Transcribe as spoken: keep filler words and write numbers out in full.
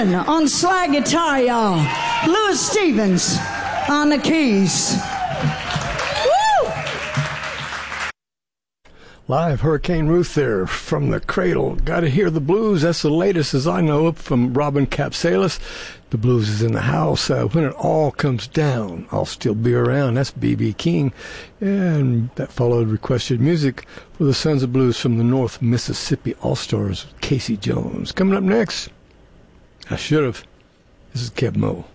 Shannon on slide guitar, y'all. Louis Stevens on the keys. Woo! Live Hurricane Ruth there from the cradle. Gotta hear the blues. That's the latest as I know it from Robin Capsalis. The blues is in the house. Uh, when it all comes down, I'll still be around. That's B B King. And that followed requested music for the Sons of Blues from the North Mississippi All-Stars, Casey Jones. Coming up next, I should have. This is Kev Moe.